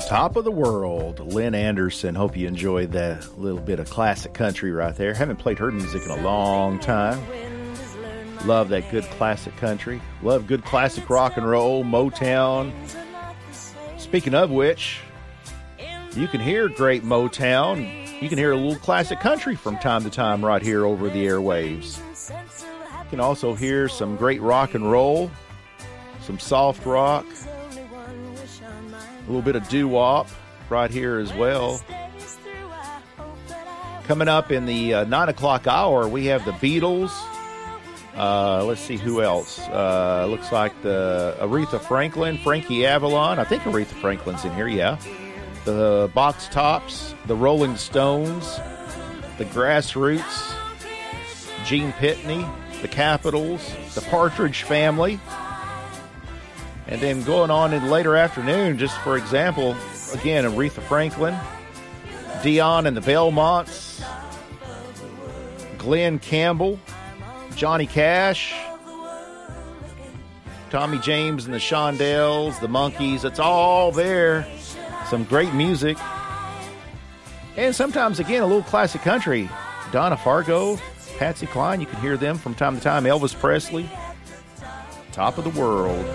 Top of the World, Lynn Anderson. Hope you enjoyed that little bit of classic country right there. Haven't played her music in a long time. Love that good classic country. Love good classic rock and roll, Motown. Speaking of which, you can hear great Motown. You can hear a little classic country from time to time right here over the airwaves. You can also hear some great rock and roll, some soft rock, a little bit of doo-wop right here as well. Coming up in the 9 o'clock hour, we have the Beatles. Let's see who else. Looks like the Aretha Franklin, Frankie Avalon. I think Aretha Franklin's in here, yeah. The Box Tops, the Rolling Stones, the Grassroots, Gene Pitney, the Capitals, the Partridge Family. And then going on in the later afternoon, just for example, again, Aretha Franklin, Dion and the Belmonts, Glenn Campbell, Johnny Cash, Tommy James and the Shondells, the Monkees. It's all there. Some great music. And sometimes, again, a little classic country. Donna Fargo, Patsy Cline, you can hear them from time to time. Elvis Presley, Top of the World.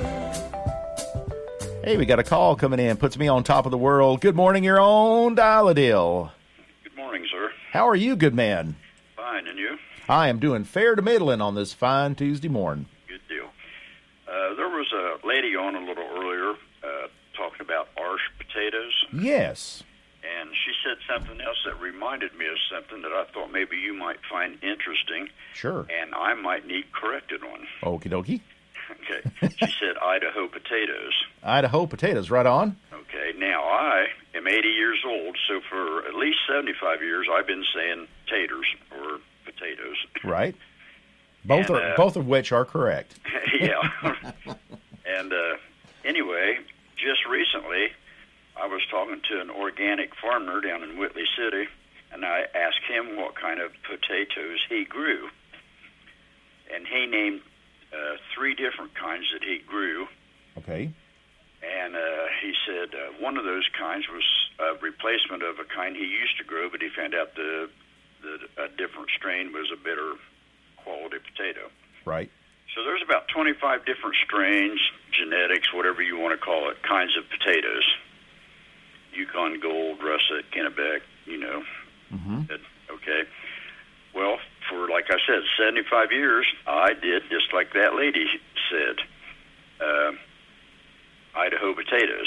Hey, we got a call coming in. Puts me on top of the world. Good morning, your own Dial-a-Dill. Good morning, sir. How are you, good man? Fine, and you? I am doing fair to middling on this fine Tuesday morning. Good deal. There was a lady on a little earlier talking about Arsh potatoes. Yes. And she said something else that reminded me of something that I thought maybe you might find interesting. Sure. And I might need corrected on. Okie dokie. Okay. She said Idaho potatoes. Idaho potatoes, right on. Okay. Now, I am 80 years old, so for at least 75 years, I've been saying taters or potatoes. Right. Both of which are correct. Yeah. And anyway, just recently, I was talking to an organic farmer down in Whitley City, and I asked him what kind of potatoes he grew. And he named 3 different kinds that he grew. Okay. And he said one of those kinds was a replacement of a kind he used to grow, but he found out that a different strain was a better quality potato. Right. So there's about 25 different strains, genetics, whatever you want to call it, kinds of potatoes. Yukon Gold, Russet, Kennebec, you know. Mm-hmm. Okay. Well, for, like I said, 75 years, I did just like that lady said, Idaho potatoes.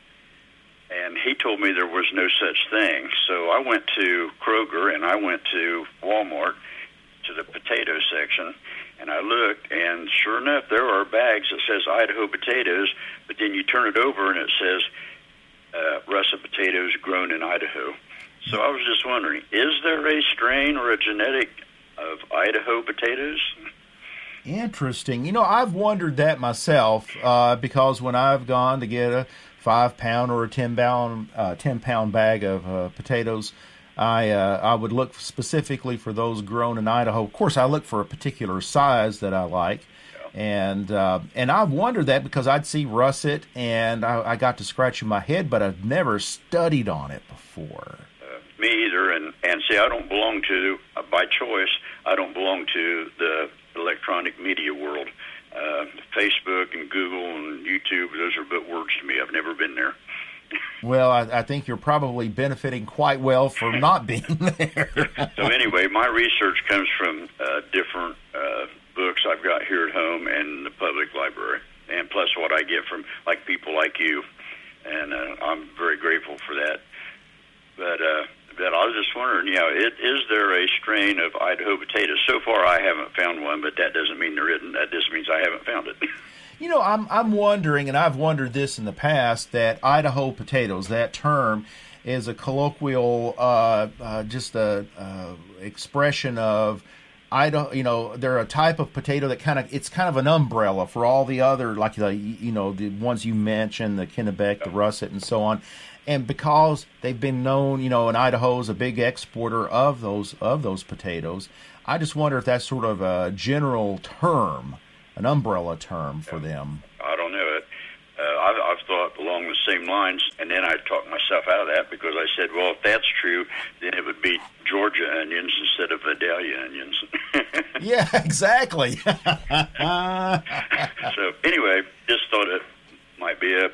And he told me there was no such thing. So I went to Kroger and I went to Walmart to the potato section, and I looked, and sure enough, there are bags that says Idaho potatoes, but then you turn it over and it says russet potatoes grown in Idaho. So I was just wondering, is there a strain or a genetic of Idaho potatoes? Interesting. You know, I've wondered that myself because when I've gone to get a 5-pound or a 10-pound bag of potatoes, I would look specifically for those grown in Idaho. Of course, I look for a particular size that I like. And I've wondered that because I'd see russet, and I got to scratching my head, but I've never studied on it before. Me either, and see, I don't belong to, by choice, I don't belong to the electronic media world. Facebook and Google and YouTube, those are but words to me. I've never been there. Well, I think you're probably benefiting quite well for not being there. So anyway, my research comes from different books I've got here at home and the public library, and plus what I get from like people like you, and I'm very grateful for that. But I was just wondering, is there a strain of Idaho potatoes? So far, I haven't found one, but that doesn't mean there isn't. That just means I haven't found it. You know, I'm wondering, and I've wondered this in the past, that Idaho potatoes, that term, is a colloquial, just a expression of Idaho. You know, they're a type of potato that it's kind of an umbrella for all the other, like the ones you mentioned, the Kennebec, the russet, and so on. And because they've been known, and Idaho is a big exporter of those potatoes, I just wonder if that's sort of a general term, an umbrella term for them. I don't know it. I've thought along the same lines, and then I talked myself out of that because I said, well, if that's true, then it would be Georgia onions instead of Vidalia onions. Yeah, exactly. So anyway, just thought it might be a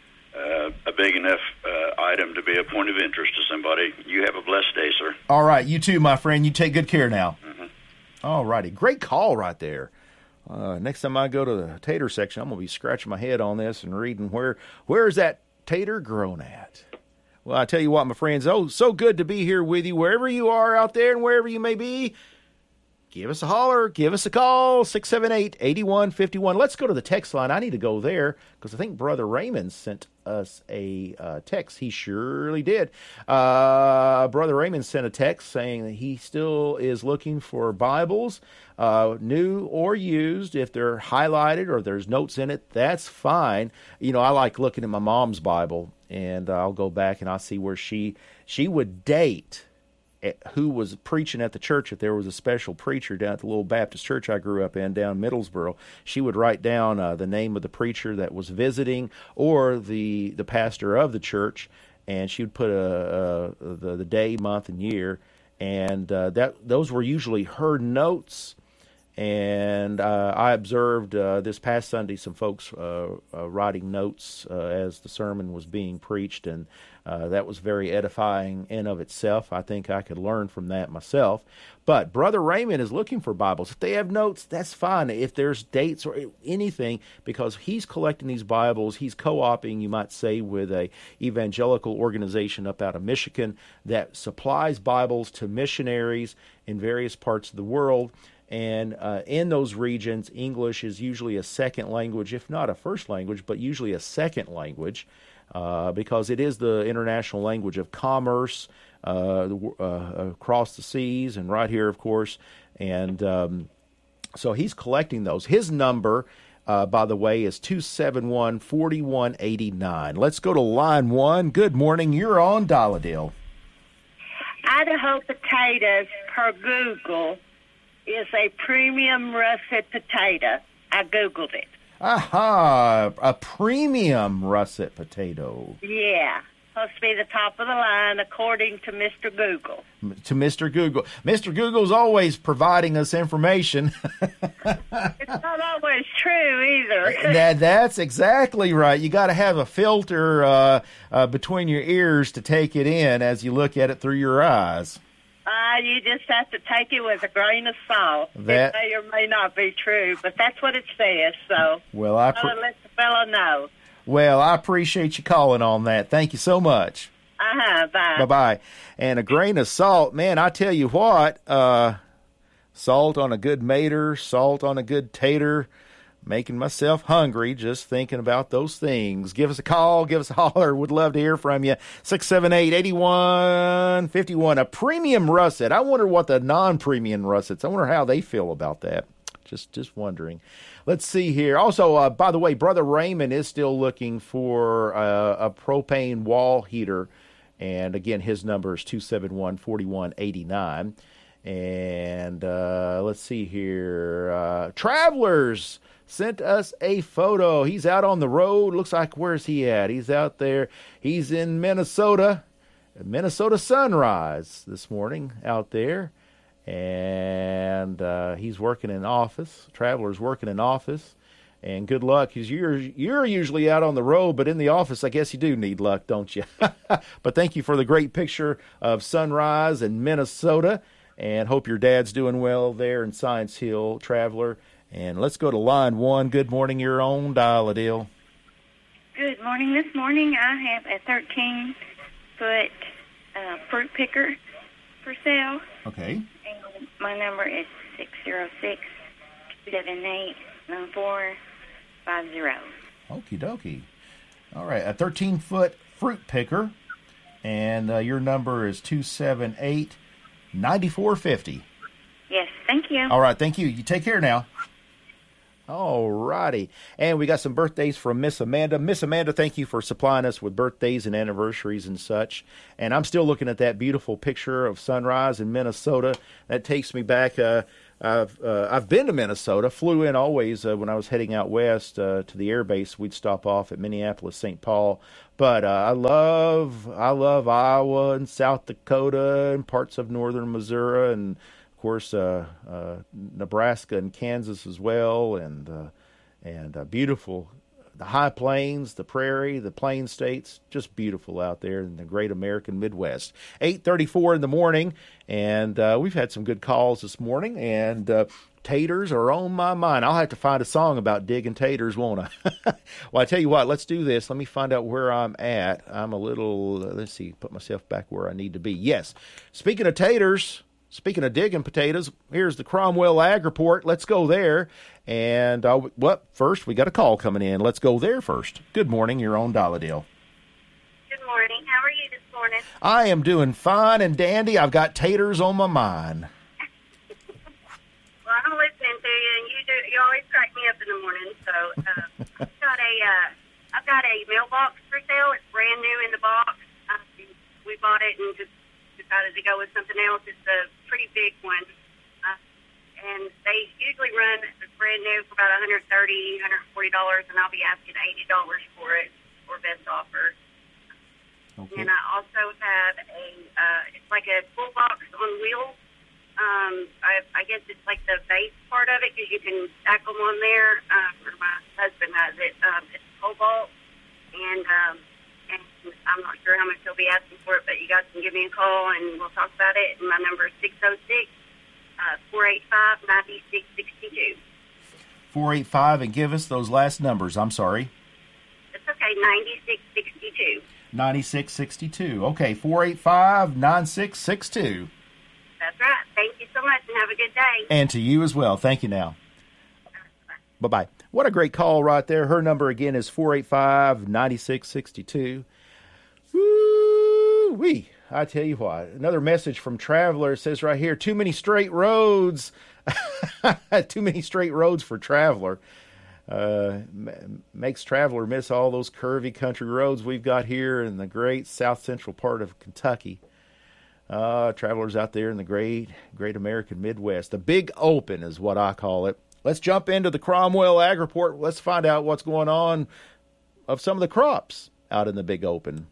big enough item to be a point of interest to somebody. You have a blessed day, sir. All right, you too, my friend. You take good care now. Mm-hmm. All righty. Great call right there. Next time I go to the tater section, I'm going to be scratching my head on this and reading where is that tater grown at? Well, I tell you what, my friends, so good to be here with you wherever you are out there and wherever you may be. Give us a holler. Give us a call, 678-8151. Let's go to the text line. I need to go there because I think Brother Raymond sent us a text. He surely did. Brother Raymond sent a text saying that he still is looking for Bibles, new or used. If they're highlighted or there's notes in it, that's fine. You know, I like looking at my mom's Bible, and I'll go back and I'll see where she would date who was preaching at the church. If there was a special preacher down at the little Baptist church I grew up in down Middlesboro, she would write down the name of the preacher that was visiting or the pastor of the church, and she would put the day, month, and year, and those were usually her notes. And I observed this past Sunday some folks writing notes as the sermon was being preached, and that was very edifying in of itself. I think I could learn from that myself. But Brother Raymond is looking for Bibles. If they have notes, that's fine. If there's dates or anything, because he's collecting these Bibles, he's co-oping, you might say, with a evangelical organization up out of Michigan that supplies Bibles to missionaries in various parts of the world. And in those regions, English is usually a second language, if not a first language, but usually a second language, because it is the international language of commerce across the seas and right here, of course. And so he's collecting those. His number, by the way, is 271-4189. Let's go to line one. Good morning. You're on Dial-A-Deal. Idaho potatoes per Google is a premium russet potato. I Googled it. Aha, a premium russet potato. Yeah, supposed to be the top of the line according to Mr. Google. To Mr. Google. Mr. Google's always providing us information. It's not always true either. That's exactly right. You got to have a filter between your ears to take it in as you look at it through your eyes. You just have to take it with a grain of salt. That, it may or may not be true, but that's what it says. So, well, let the fellow know. Well, I appreciate you calling on that. Thank you so much. Bye. Bye-bye. And a grain of salt, man, I tell you what, salt on a good mater, salt on a good tater, making myself hungry just thinking about those things. Give us a call, give us a holler. Would love to hear from you. 678-8151. A premium russet. I wonder what the non-premium russets, I wonder how they feel about that. Just wondering. Let's see here. Also, by the way, Brother Raymond is still looking for a propane wall heater. And again, his number is 271-4189. And let's see here. Travelers sent us a photo. He's out on the road. Looks like, where's he at? He's out there. He's in Minnesota. Minnesota sunrise this morning out there. And he's working in office. Traveler's working in office. And good luck, because you're usually out on the road, but in the office, I guess you do need luck, don't you? But thank you for the great picture of sunrise in Minnesota. And hope your dad's doing well there in Science Hill, Traveler. And let's go to line one. Good morning, you're on Dial-A-Deal. Good morning. This morning I have a 13-foot fruit picker for sale. Okay. And my number is 606-278-9450. Okie dokie. All right, a 13-foot fruit picker. And your number is 278-9450. Yes, thank you. All right, thank you. You take care now. All righty. And we got some birthdays from Miss Amanda. Miss Amanda, thank you for supplying us with birthdays and anniversaries and such. And I'm still looking at that beautiful picture of sunrise in Minnesota. That takes me back I've been to Minnesota, flew in always when I was heading out west to the air base. We'd stop off at Minneapolis, St. Paul. But I love Iowa and South Dakota and parts of northern Missouri and, of course, Nebraska and Kansas as well, and beautiful. The high plains, the prairie, the plain states, just beautiful out there in the great American Midwest. 8:34 in the morning, and we've had some good calls this morning, and taters are on my mind. I'll have to find a song about digging taters, won't I? Well, I tell you what, let's do this. Let me find out where I'm at. I'm a little, let's see, put myself back where I need to be. Yes, speaking of taters, speaking of digging potatoes, here's the Cromwell Ag Report. Let's go there. And, first, we got a call coming in. Let's go there first. Good morning. You're on Dolladale. Good morning. How are you this morning? I am doing fine and dandy. I've got taters on my mind. Well, I'm listening to you, and you always crack me up in the morning. So I've got a mailbox for sale. It's brand new in the box. We bought it and just decided to go with something else. It's a pretty big one. And they usually run brand new for about $130, $140, and I'll be asking $80 for it for best offer. Okay. And I also have it's like a full box on wheels. I guess it's like the base part of it because you can stack them on there. Or my husband has it. It's Cobalt, and I'm not sure how much he'll be asking for it, but you guys can give me a call and we'll talk about it. And my number is 606-485-9662. 485, and give us those last numbers. I'm sorry. It's okay, 9662. 9662. Okay, 485-9662. That's right. Thank you so much, and have a good day. And to you as well. Thank you now. Bye-bye. What a great call right there. Her number again is 485-9662. Woo-wee. I tell you what, another message from Traveler says right here, too many straight roads. Too many straight roads for Traveler. Makes Traveler miss all those curvy country roads we've got here in the great south central part of Kentucky. Travelers out there in the great American Midwest. The Big Open is what I call it. Let's jump into the Cromwell Ag Report. Let's find out what's going on of some of the crops out in the Big Open.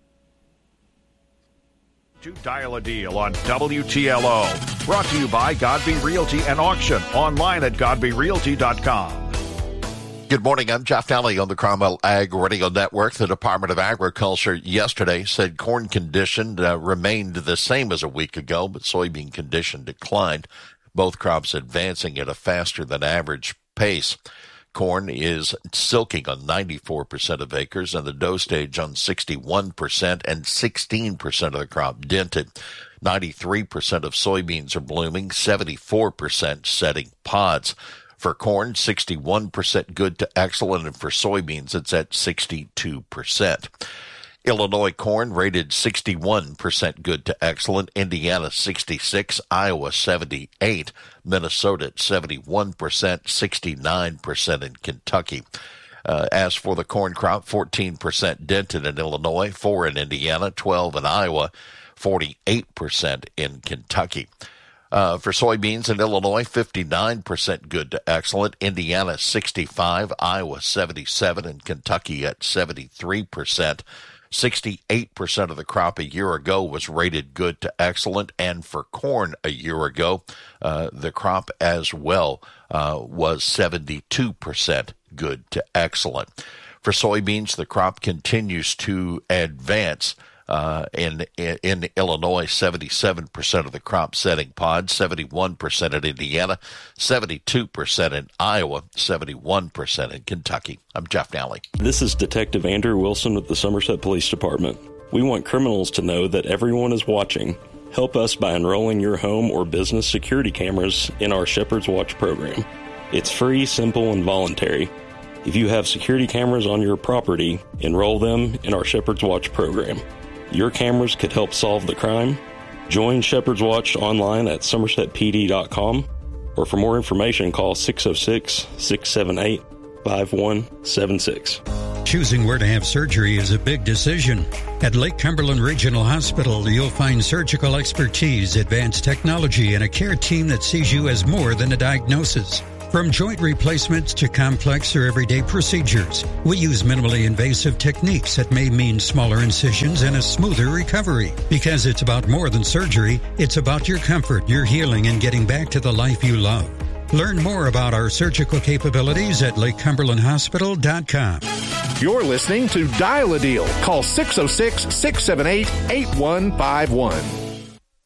To Dial a Deal on WTLO. Brought to you by Godby Realty and Auction. Online at godbyrealty.com. Good morning. I'm Jeff Daly on the Cromwell Ag Radio Network. The Department of Agriculture yesterday said corn condition remained the same as a week ago, but soybean condition declined. Both crops advancing at a faster than average pace. Corn is silking on 94% of acres and the dough stage on 61% and 16% of the crop dented. 93% of soybeans are blooming, 74% setting pods. For corn, 61% good to excellent, and for soybeans, it's at 62%. Illinois corn rated 61% good to excellent, Indiana 66, Iowa 78, Minnesota at 71%, 69% in Kentucky. As for the corn crop, 14% dented in Illinois, 4 in Indiana, 12 in Iowa, 48% in Kentucky. For soybeans in Illinois, 59% good to excellent, Indiana 65, Iowa 77, and Kentucky at 73%. 68% of the crop a year ago was rated good to excellent, and for corn a year ago, the crop as well was 72% good to excellent. For soybeans, the crop continues to advance. In Illinois, 77% of the crop setting pods, 71% in Indiana, 72% in Iowa, 71% in Kentucky. I'm Jeff Nally. This is Detective Andrew Wilson with the Somerset Police Department. We want criminals to know that everyone is watching. Help us by enrolling your home or business security cameras in our Shepherd's Watch program. It's free, simple, and voluntary. If you have security cameras on your property, enroll them in our Shepherd's Watch program. Your cameras could help solve the crime. Join Shepherd's Watch online at somersetpd.com, or for more information, call 606-678-5176. Choosing where to have surgery is a big decision. At Lake Cumberland Regional Hospital, you'll find surgical expertise, advanced technology, and a care team that sees you as more than a diagnosis. From joint replacements to complex or everyday procedures, we use minimally invasive techniques that may mean smaller incisions and a smoother recovery. Because it's about more than surgery, it's about your comfort, your healing, and getting back to the life you love. Learn more about our surgical capabilities at LakeCumberlandHospital.com. You're listening to Dial a Deal. Call 606-678-8151.